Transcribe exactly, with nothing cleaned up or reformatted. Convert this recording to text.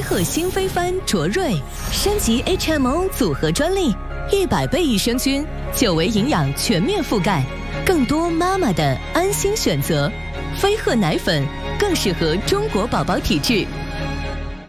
鹤新飞帆卓瑞升级 H M O 组合专利，一百倍益生菌，久维营养全面覆盖，更多妈妈的安心选择。飞鹤奶粉更适合中国宝宝体质。